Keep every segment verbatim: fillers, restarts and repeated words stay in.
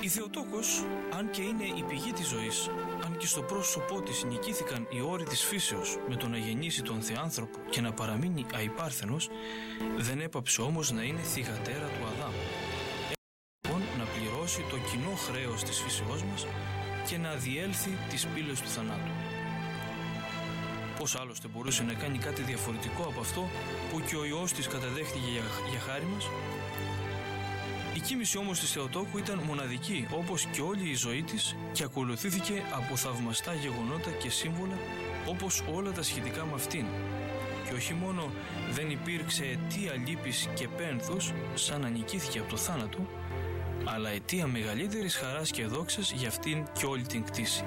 Η Θεοτόκος, αν και είναι η πηγή της ζωής, αν και στο πρόσωπό της νικήθηκαν οι όροι της φύσεως με το να γεννήσει τον Θεάνθρωπο και να παραμείνει αϊπάρθενος, δεν έπαψε όμως να είναι θυγατέρα του Αδάμ. Λοιπόν, να πληρώσει το κοινό χρέος της φύσεώς μας και να διέλθει τις πύλες του θανάτου. Πώς άλλωστε μπορούσε να κάνει κάτι διαφορετικό από αυτό που και ο Υιός της καταδέχτηκε για, για χάρη μας? Η κοίμηση όμως της Θεοτόκου ήταν μοναδική, όπως και όλη η ζωή της, και ακολουθήθηκε από θαυμαστά γεγονότα και σύμβολα, όπως όλα τα σχετικά με αυτήν. Και όχι μόνο δεν υπήρξε αιτία λύπης και πένθους, σαν να νικήθηκε από το θάνατο, αλλά αιτία μεγαλύτερης χαράς και δόξας για αυτήν και όλη την κτήση.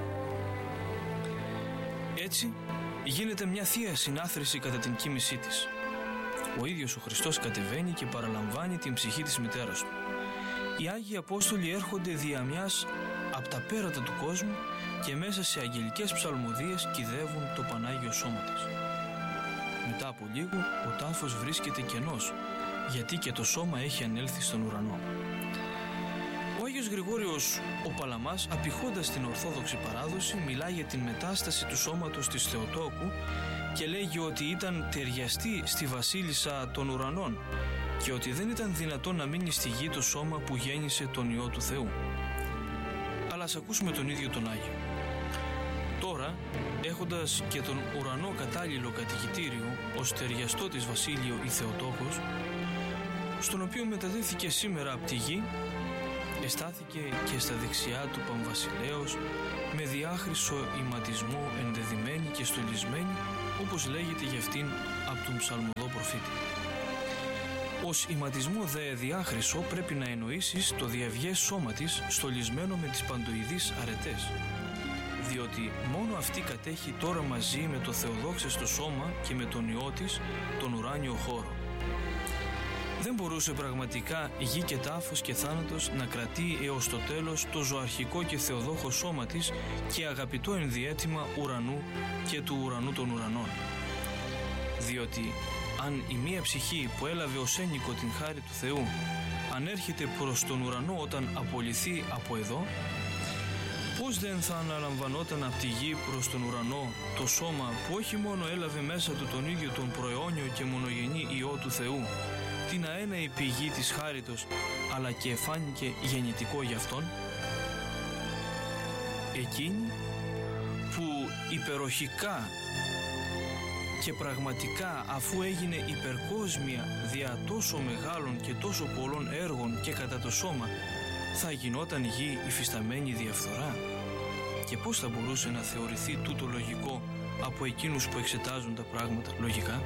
Έτσι γίνεται μια θεία συνάθρηση κατά την κοίμησή της. Ο ίδιος ο Χριστός κατεβαίνει και παραλαμβάνει την ψυχή της μητέρας του. Οι Άγιοι Απόστολοι έρχονται δια μιας από τα πέρατα του κόσμου και μέσα σε αγγελικές ψαλμοδίες κηδεύουν το Πανάγιο Σώμα της. Μετά από λίγο ο τάφος βρίσκεται κενός, γιατί και το σώμα έχει ανέλθει στον ουρανό. Ο Άγιος Γρηγόριος ο Παλαμάς, απηχώντας την Ορθόδοξη παράδοση, μιλά για την μετάσταση του σώματος της Θεοτόκου και λέγει ότι ήταν ταιριαστή στη βασίλισσα των ουρανών και ότι δεν ήταν δυνατόν να μείνει στη γη το σώμα που γέννησε τον Υιό του Θεού. Αλλά ας ακούσουμε τον ίδιο τον Άγιο. Τώρα, έχοντας και τον ουρανό κατάλληλο κατοικητήριο ως ταιριαστό της βασίλειο η Θεοτόκος, στον οποίο μεταδέθηκε σήμερα από τη γη, εστάθηκε και στα δεξιά του Παμβασιλέως με διάχρυσο ηματισμό ενδεδειμένη και στολισμένη, όπως λέγεται για αυτήν από τον ψαλμοδό προφήτη. Ως ηματισμό δε διάχρυσο πρέπει να εννοήσεις το διαυγές σώμα της στολισμένο με τις παντοειδείς αρετές, διότι μόνο αυτή κατέχει τώρα μαζί με το θεοδόξαστο σώμα και με τον Υιό της τον ουράνιο χώρο. Δεν μπορούσε πραγματικά γη και τάφος και θάνατος να κρατεί έως το τέλος το ζωαρχικό και θεοδόχο σώμα της και αγαπητό ενδιέτημα ουρανού και του ουρανού των ουρανών. Διότι αν η μία ψυχή που έλαβε ως ένικο την χάρη του Θεού ανέρχεται προς τον ουρανό όταν απολυθεί από εδώ, πώς δεν θα αναλαμβανόταν από τη γη προς τον ουρανό το σώμα που όχι μόνο έλαβε μέσα του τον ίδιο τον προαιώνιο και μονογενή Υιό του Θεού, την αέναη πηγή της χάριτος, αλλά και εφάνηκε γεννητικό για αυτόν? Εκείνη που υπεροχικά και πραγματικά, αφού έγινε υπερκόσμια δια τόσο μεγάλων και τόσο πολλών έργων και κατά το σώμα, θα γινόταν γη υφισταμένη διαφθορά? Και πώς θα μπορούσε να θεωρηθεί τούτο λογικό από εκείνους που εξετάζουν τα πράγματα λογικά?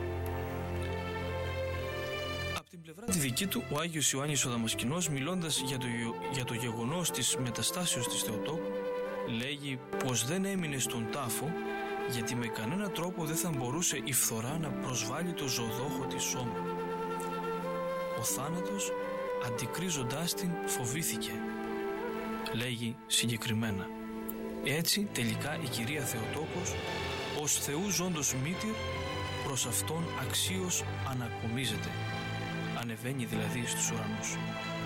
Από την πλευρά τη δική του, ο Άγιος Ιωάννης ο Δαμασκηνός, μιλώντας για το, για το γεγονός της μεταστάσεως της Θεοτόκου, λέγει πως δεν έμεινε στον τάφο, γιατί με κανένα τρόπο δεν θα μπορούσε η φθορά να προσβάλλει το ζωοδόχο της σώμα. Ο θάνατος, αντικρίζοντάς την, φοβήθηκε, λέγει συγκεκριμένα. Έτσι τελικά η Κυρία Θεοτόκος ως Θεού ζώντος μήτηρ προς Αυτόν αξίως ανακομίζεται, ανεβαίνει δηλαδή στους ουρανούς.